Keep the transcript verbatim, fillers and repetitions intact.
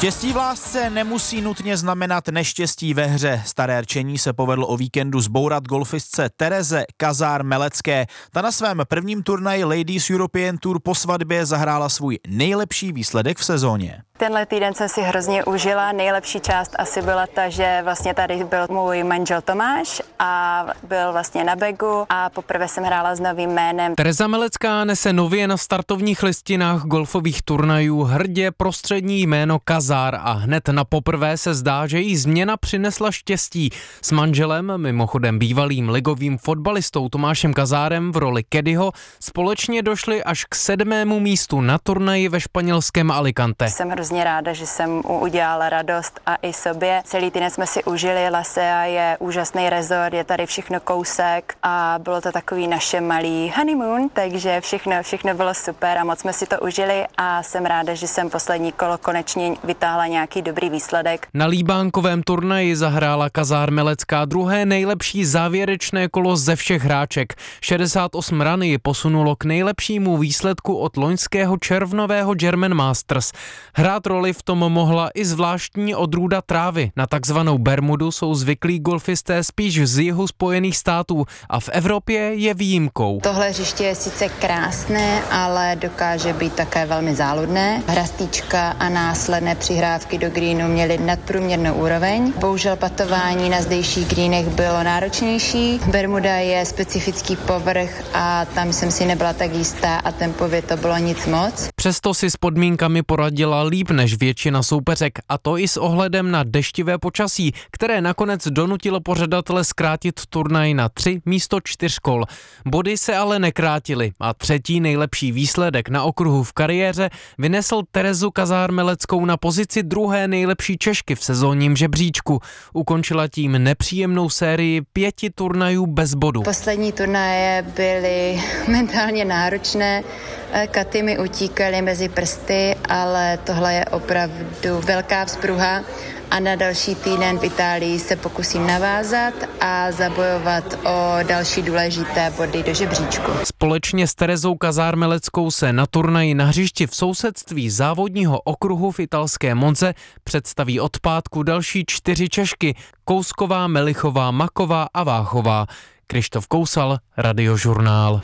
Štěstí v lásce nemusí nutně znamenat neštěstí ve hře. Staré rčení se povedlo o víkendu zbourat golfistce Tereze Kazár-Melecké. Ta na svém prvním turnaji Ladies European Tour po svatbě zahrála svůj nejlepší výsledek v sezóně. Tenhle týden jsem si hrozně užila. Nejlepší část asi byla ta, že vlastně tady byl můj manžel Tomáš a byl vlastně na begu a poprvé jsem hrála s novým jménem. Tereza Melecká nese nově na startovních listinách golfových turnajů hrdě prostřední jméno Kazár a hned na poprvé se zdá, že jí změna přinesla štěstí. S manželem, mimochodem bývalým ligovým fotbalistou Tomášem Kazárem v roli caddyho, společně došli až k sedmému místu na turnaji ve španělském Alicante. Jsem hrozně ráda, že jsem mu udělala radost a i sobě. Celý týden jsme si užili, Lasea je úžasný rezort, je tady všechno kousek a bylo to takový naše malý honeymoon, takže všechno, všechno bylo super a moc jsme si to užili a jsem ráda, že jsem poslední kolo konečně vytáhla nějaký dobrý výsledek. Na líbánkovém turnaji zahrála Kazár-Melecká druhé nejlepší závěrečné kolo ze všech hráček. šedesát osm ran ji posunulo k nejlepšímu výsledku od loňského červnového German Masters. Hrát roli v tom mohla i zvláštní odrůda trávy. Na takzvanou Bermudu jsou zvyklí golfisté spíš z jihu Spojených států a v Evropě je výjimkou. Tohle hřiště je sice krásné, ale dokáže být také velmi záludné. Hrastička a následné přihrávky do greenu měly nadprůměrnou úroveň. Bohužel patování na zdejších greenech bylo náročnější. Bermuda je specifický povrch a tam jsem si nebyla tak jistá a tempově to bylo nic moc. Přesto si s podmínkami poradila líp než většina soupeřek, a to i s ohledem na deštivé počasí, které nakonec donutilo pořadatele zkrátit turnaj na tři místo čtyř kol. Body se ale nekrátily a třetí nejlepší výsledek na okruhu v kariéře vynesl Terezu Kazár-Meleckou na pozici druhé nejlepší Češky v sezónním žebříčku. Ukončila tím nepříjemnou sérii pěti turnajů bez bodu. Poslední turnaje byly mentálně náročné, katy mi utíkaly mezi prsty, ale tohle je opravdu velká vzpruha a na další týden v Itálii se pokusím navázat a zabojovat o další důležité body do žebříčku. Společně s Terezou Kazár-Meleckou se na turnaji na hřišti v sousedství závodního okruhu v italské Monze představí od pátku další čtyři Češky: Kousková, Melichová, Maková a Váchová. Krištof Kousal, Radiožurnál.